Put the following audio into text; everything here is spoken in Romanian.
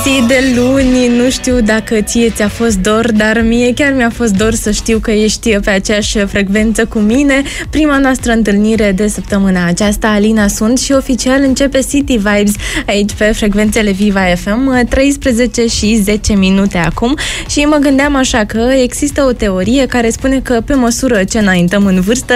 De luni, nu știu dacă ție ți-a fost dor, dar mie chiar mi-a fost dor să știu că ești pe aceeași frecvență cu mine. Prima noastră întâlnire de săptămâna aceasta, Alina sunt și oficial începe City Vibes aici pe frecvențele Viva FM, 13 și 10 minute acum și mă gândeam așa că există o teorie care spune că pe măsură ce înaintăm în vârstă,